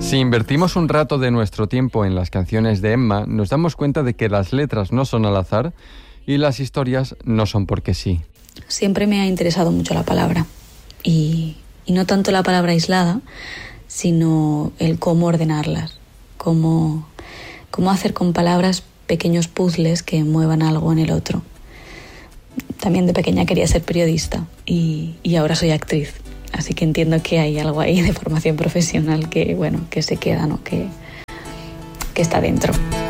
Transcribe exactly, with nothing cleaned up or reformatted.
Si invertimos un rato de nuestro tiempo en las canciones de Emma, nos damos cuenta de que las letras no son al azar y las historias no son porque sí. Siempre me ha interesado mucho la palabra y, y no tanto la palabra aislada, sino el cómo ordenarlas, cómo, cómo hacer con palabras pequeños puzzles que muevan algo en el otro. También de pequeña quería ser periodista y, y ahora soy actriz. Así que entiendo que hay algo ahí de formación profesional que, bueno, que se queda, ¿no? Que, que está dentro.